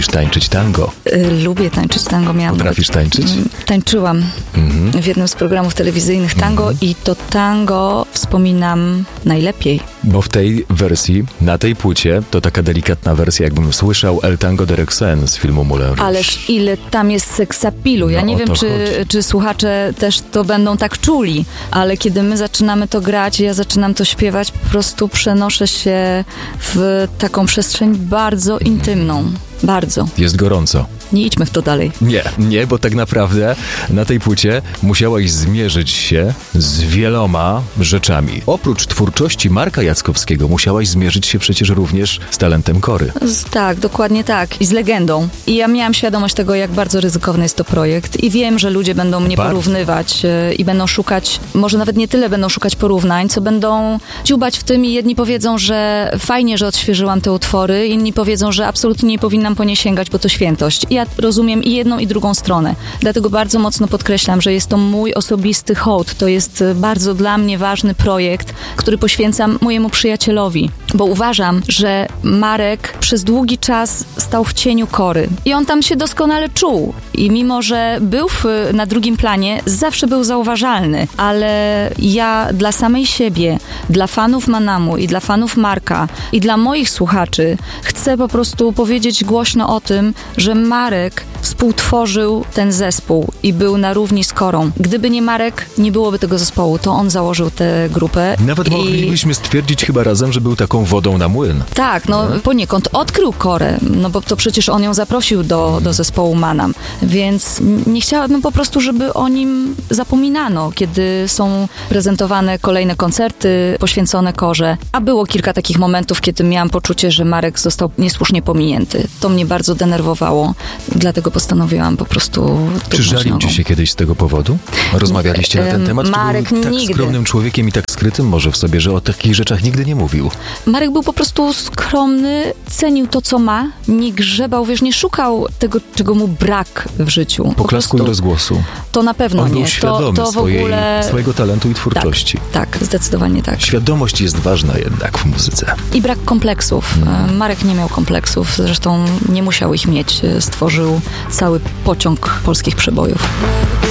lubisz tańczyć tango. Lubię tańczyć tango. Potrafisz tańczyć? Tańczyłam w jednym z programów telewizyjnych tango i to tango wspominam najlepiej. Bo w tej wersji, na tej płycie, to taka delikatna wersja, jakbym słyszał El Tango de Roxanne z filmu Moulin Rouge. Ależ ile tam jest seksapilu. Ja nie wiem, czy słuchacze też to będą tak czuli, ale kiedy my zaczynamy to grać, ja zaczynam to śpiewać, po prostu przenoszę się w taką przestrzeń bardzo intymną. Bardzo. Jest gorąco. Nie idźmy w to dalej. Nie, bo tak naprawdę na tej płycie musiałaś zmierzyć się z wieloma rzeczami. Oprócz twórczości Marka Jackowskiego musiałaś zmierzyć się przecież również z talentem Kory. Tak, dokładnie tak. I z legendą. I ja miałam świadomość tego, jak bardzo ryzykowny jest to projekt. I wiem, że ludzie będą mnie porównywać i będą szukać, może nawet nie tyle będą szukać porównań, co będą dziubać w tym i jedni powiedzą, że fajnie, że odświeżyłam te utwory, inni powiedzą, że absolutnie nie powinnam po nie sięgać, bo to świętość. Ja rozumiem i jedną, i drugą stronę. Dlatego bardzo mocno podkreślam, że jest to mój osobisty hołd. To jest bardzo dla mnie ważny projekt, który poświęcam mojemu przyjacielowi. Bo uważam, że Marek przez długi czas stał w cieniu Kory. I on tam się doskonale czuł. I mimo, że był na drugim planie, zawsze był zauważalny. Ale ja dla samej siebie, dla fanów Manamu i dla fanów Marka i dla moich słuchaczy chcę po prostu powiedzieć głośno o tym, że Marek współtworzył ten zespół i był na równi z Korą. Gdyby nie Marek, nie byłoby tego zespołu. To on założył tę grupę. Nawet moglibyśmy stwierdzić chyba razem, że był taką wodą na młyn. Tak, poniekąd odkrył Korę, bo to przecież on ją zaprosił do zespołu Manam. Więc nie chciałabym po prostu, żeby o nim zapominano, kiedy są prezentowane kolejne koncerty poświęcone Korze. A było kilka takich momentów, kiedy miałam poczucie, że Marek został niesłusznie pominięty. To mnie bardzo denerwowało, dlatego postanowiłam po prostu... Czy żalił ci się kiedyś z tego powodu? Rozmawialiście na ten temat? Marek czy był tak nigdy. Skromnym człowiekiem i tak skrytym może w sobie, że o takich rzeczach nigdy nie mówił? Marek był po prostu skromny, cenił to, co ma, nie grzebał, nie szukał tego, czego mu brak w życiu. Poklasku i rozgłosu. To na pewno On nie. był świadomy to w ogóle... swojego talentu i twórczości. Tak, zdecydowanie tak. Świadomość jest ważna jednak w muzyce. I brak kompleksów. Marek nie miał kompleksów, zresztą nie musiał ich mieć. Stworzył cały pociąg polskich przebojów.